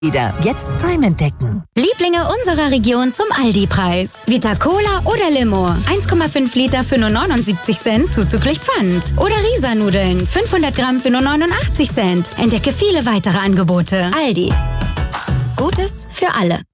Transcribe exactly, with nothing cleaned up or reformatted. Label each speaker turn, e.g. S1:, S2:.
S1: Wieder jetzt Prime entdecken.
S2: Lieblinge unserer Region zum Aldi-Preis. Vita Cola oder Limo. eins Komma fünf Liter für nur neunundsiebzig Cent zuzüglich Pfand. Oder Risa-Nudeln. fünfhundert Gramm für nur neunundachtzig Cent. Entdecke viele weitere Angebote. Aldi. Gutes für alle.